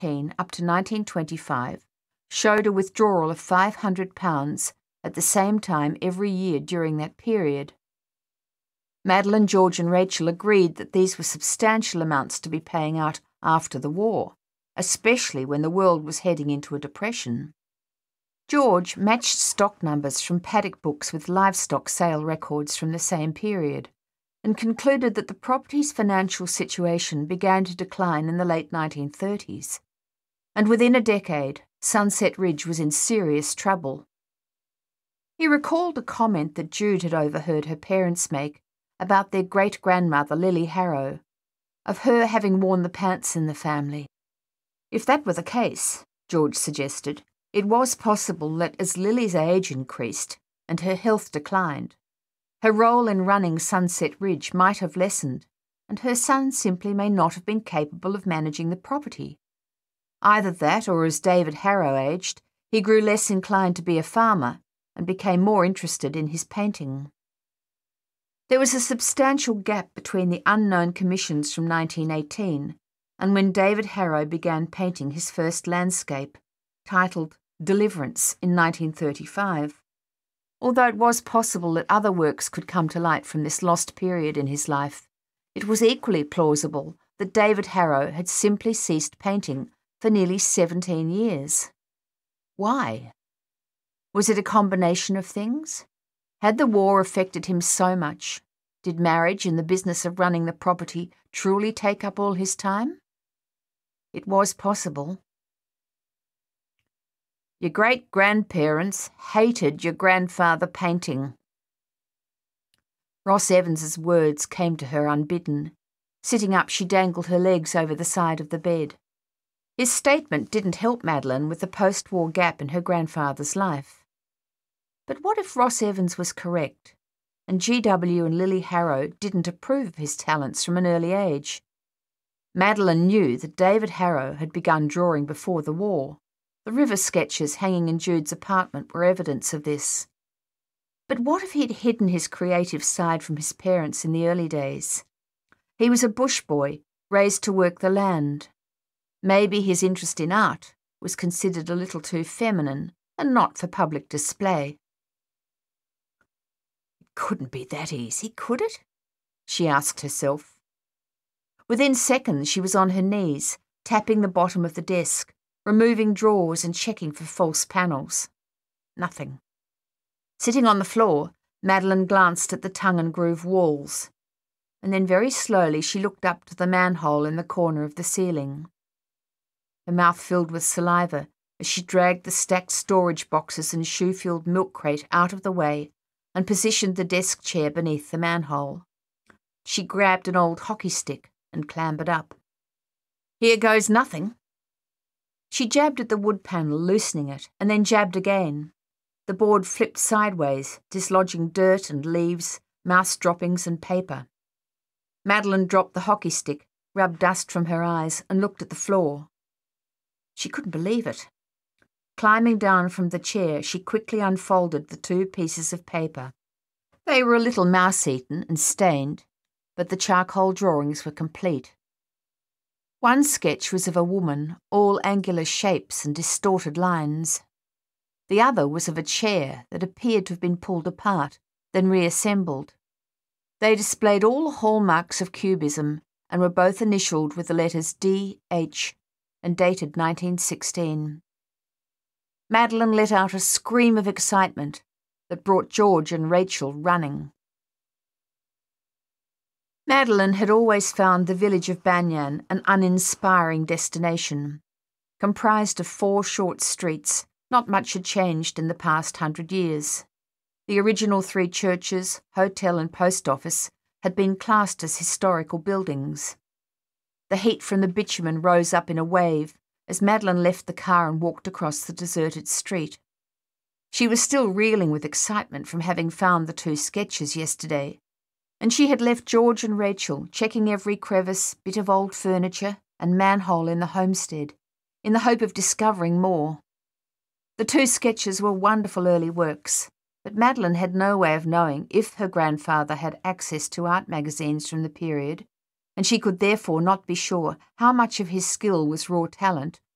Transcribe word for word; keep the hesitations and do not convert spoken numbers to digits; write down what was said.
eighteen up to nineteen twenty-five showed a withdrawal of five hundred pounds at the same time every year during that period. Madeline, George and Rachel agreed that these were substantial amounts to be paying out after the war, especially when the world was heading into a depression. George matched stock numbers from paddock books with livestock sale records from the same period, and concluded that the property's financial situation began to decline in the late nineteen thirties. And within a decade, Sunset Ridge was in serious trouble. He recalled a comment that Jude had overheard her parents make about their great-grandmother Lily Harrow, of her having worn the pants in the family. If that were the case, George suggested, it was possible that as Lily's age increased and her health declined, her role in running Sunset Ridge might have lessened, and her son simply may not have been capable of managing the property. Either that, or as David Harrow aged, he grew less inclined to be a farmer and became more interested in his painting. There was a substantial gap between the unknown commissions from nineteen eighteen and when David Harrow began painting his first landscape, titled Deliverance, in nineteen thirty-five. Although it was possible that other works could come to light from this lost period in his life, it was equally plausible that David Harrow had simply ceased painting for nearly seventeen years. Why? Was it a combination of things? Had the war affected him so much? Did marriage and the business of running the property truly take up all his time? It was possible. Your great-grandparents hated your grandfather painting. Ross Evans's words came to her unbidden. Sitting up, she dangled her legs over the side of the bed. His statement didn't help Madeline with the post-war gap in her grandfather's life. But what if Ross Evans was correct, and G W and Lily Harrow didn't approve of his talents from an early age? Madeline knew that David Harrow had begun drawing before the war. The river sketches hanging in Jude's apartment were evidence of this. But what if he'd hidden his creative side from his parents in the early days? He was a bush boy, raised to work the land. Maybe his interest in art was considered a little too feminine and not for public display. It couldn't be that easy, could it? She asked herself. Within seconds she was on her knees, tapping the bottom of the desk, removing drawers and checking for false panels. Nothing. Sitting on the floor, Madeline glanced at the tongue-and-groove walls, and then very slowly she looked up to the manhole in the corner of the ceiling. Her mouth filled with saliva as she dragged the stacked storage boxes and shoe-filled milk crate out of the way and positioned the desk chair beneath the manhole. She grabbed an old hockey stick and clambered up. Here goes nothing. She jabbed at the wood panel, loosening it, and then jabbed again. The board flipped sideways, dislodging dirt and leaves, mouse droppings and paper. Madeline dropped the hockey stick, rubbed dust from her eyes, and looked at the floor. She couldn't believe it. Climbing down from the chair, she quickly unfolded the two pieces of paper. They were a little mouse-eaten and stained, but the charcoal drawings were complete. One sketch was of a woman, all angular shapes and distorted lines. The other was of a chair that appeared to have been pulled apart, then reassembled. They displayed all the hallmarks of Cubism and were both initialed with the letters D H and dated nineteen sixteen. Madeline let out a scream of excitement that brought George and Rachel running. Madeline had always found the village of Banyan an uninspiring destination. Comprised of four short streets, not much had changed in the past hundred years. The original three churches, hotel and post office had been classed as historical buildings. The heat from the bitumen rose up in a wave as Madeline left the car and walked across the deserted street. She was still reeling with excitement from having found the two sketches yesterday, and she had left George and Rachel checking every crevice, bit of old furniture and manhole in the homestead, in the hope of discovering more. The two sketches were wonderful early works, but Madeline had no way of knowing if her grandfather had access to art magazines from the period, and she could therefore not be sure how much of his skill was raw talent